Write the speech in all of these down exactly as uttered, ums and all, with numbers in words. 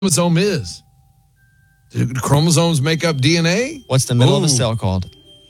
chromosome is. Do chromosomes make up D N A? What's the middle Ooh. of a cell called?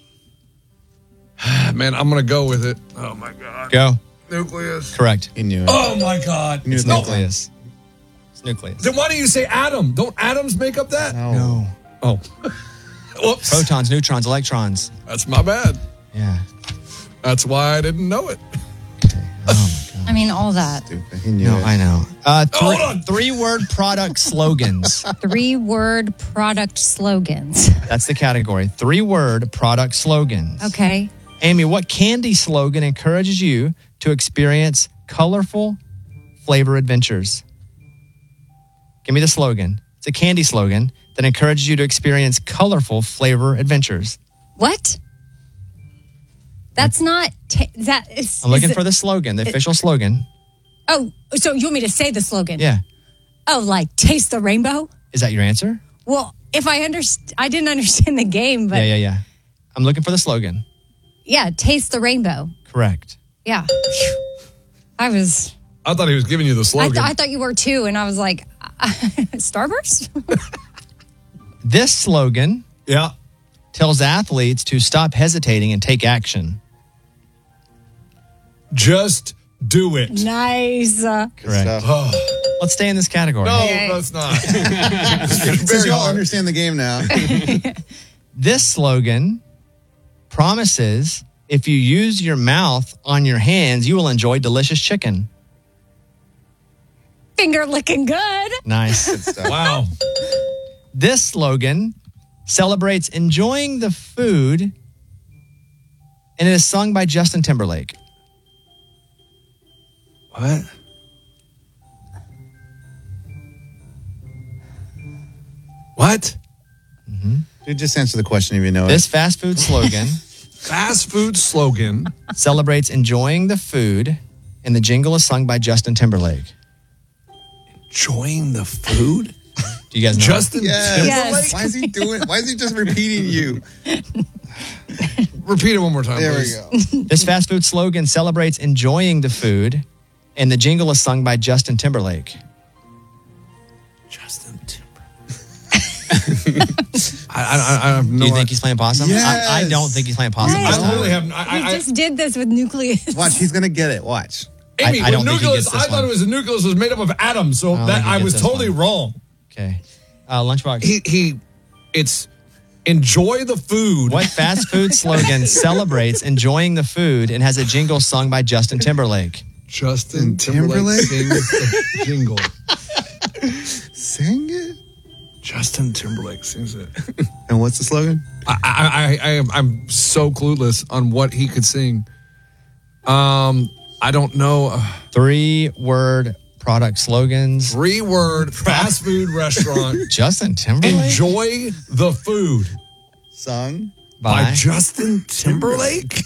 Man, I'm going to go with it. Oh, my God. Go. Nucleus. Correct. He knew it. Oh, my God. It's No. nucleus. It's nucleus. Then why do you say atom? Don't atoms make up that? No. No. Oh. Whoops. Protons, neutrons, electrons. That's my bad. Yeah. That's why I didn't know it. Oh, my God. I mean, all that. Stupid. He knew No, it. I know. Uh, Hold three, on. three-word product slogans. Three-word product slogans. That's the category. Three-word product slogans. Okay. Amy, what candy slogan encourages you to experience colorful flavor adventures? Give me the slogan. It's a candy slogan that encourages you to experience colorful flavor adventures. What? That's not... T- that is... I'm looking is for it- the slogan, the official slogan. Oh, so you want me to say the slogan? Yeah. Oh, like taste the rainbow? Is that your answer? Well, if I underst- I didn't understand the game, but Yeah, yeah, yeah. I'm looking for the slogan. yeah, taste the rainbow. Correct. Yeah. I was... I thought he was giving you the I, slogan. th- I thought you were too, and I was like, Starburst? This slogan yeah. tells athletes to stop hesitating and take action. Just do it. Nice. Uh, Correct. Stuff. Oh, Let's stay in this category. no, Okay. that's not. Since y'all understand the game now. This slogan promises if you use your mouth on your hands, you will enjoy delicious chicken. finger licking good. Nice. Wow. This slogan celebrates enjoying the food, and it is sung by Justin Timberlake. What? What? Dude, just answer the question if you know This fast food slogan Fast food slogan. celebrates enjoying the food, and the jingle is sung by Justin Timberlake. Enjoying the food? Do you guys know? Justin it. Yes. Timberlake? Yes. Why is he doing? Why is he just repeating you? Repeat it one more time, There we please. go. This fast food slogan celebrates enjoying the food, and the jingle is sung by Justin Timberlake. Justin Timberlake. I, I, I have no Do you think idea. he's playing possum? I, I Yes. don't think he's playing possum. Right. I this time. literally have. I, We I, I, just did this with nucleus. Watch, he's gonna get it. Watch. Amy, I- I don't with think he nucleus, gets this I thought one. it was the nucleus was made up of atoms, so I don't that think he I gets was this totally one. wrong. Okay. Uh, Lunchbox. He he, it's enjoy the food. What fast food slogan celebrates enjoying the food and has a jingle sung by Justin Timberlake? Justin Timberlake, Timberlake? sings the jingle. Sing it. Justin Timberlake sings it. And what's the slogan? I, I, I, I am I'm so clueless on what he could sing. Um, I don't know. Three word product slogans. Three word fast food restaurant. Justin Timberlake? Enjoy the food Sung. by By Justin Timberlake.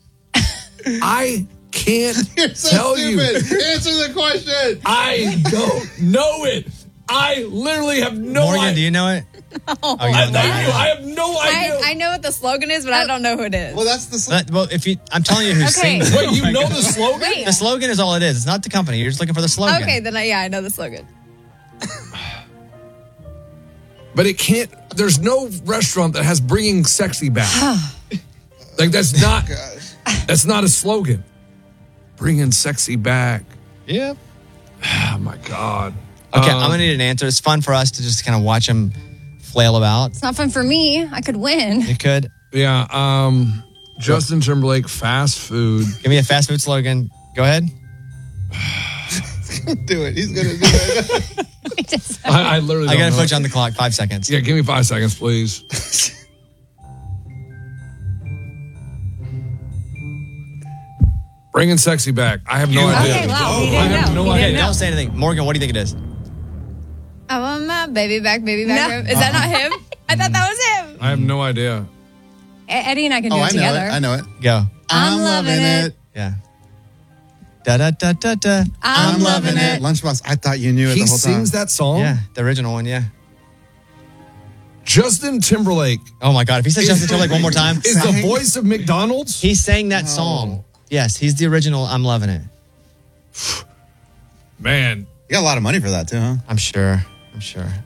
I can't You're so tell you. stupid. Answer the question. I don't know it. I literally have no Morgan, do idea. you know it? Oh, you I, don't know thank it. you. I have no idea. I, I know what the slogan is, but I don't know who it is. Well, that's the. Sl- That- well, if you, I'm telling you who Okay. sings. Wait, you know the slogan? Wait. The slogan is all it is. It's not the company. You're just looking for the slogan. Okay, then I, yeah, I know the slogan. But it can't. There's no restaurant that has bringing sexy back. Like that's not. Gosh. That's not a slogan. Bringing sexy back. Yep. Oh my God. Okay, Um, I'm gonna need an answer. It's fun for us to just kind of watch him flail about. It's not fun for me. I could win. You could Yeah. Um. Justin Timberlake fast food. give me a fast food slogan. Go ahead. Do it. He's gonna do it. I, I literally. I don't gotta know. put you on the clock. Five seconds. Yeah, give me five seconds, please. Bringing sexy back. I have no idea. Okay, wow. He I didn't have know. no He idea. didn't Don't say anything. Morgan, what do you think it is? I want my baby back, baby back. No. Is that not him? I thought that was him. I have no idea. E- Eddie and I can do Oh, it I know together. it. I know it. Go. I'm loving it. Yeah. Da da da da da. I'm loving it. Lunchbox, I thought you knew it He the whole time. sings that song? Yeah, the original one. Yeah. Justin Timberlake Oh my God! If he says Justin Timberlake one more time, is the voice of McDonald's? he sang that song. Yes, he's the original. I'm loving it. Man, You got a lot of money for that too, huh? I'm sure. I'm sure.